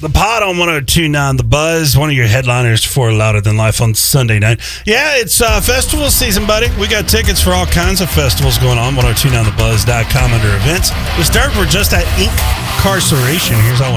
The Pod on 102.9 The Buzz, one of your headliners for Louder Than Life on Sunday night. Yeah, it's festival season, buddy. We got tickets for all kinds of festivals going on. 1029thebuzz.com under events. We start, we're just at Incarceration. Here's how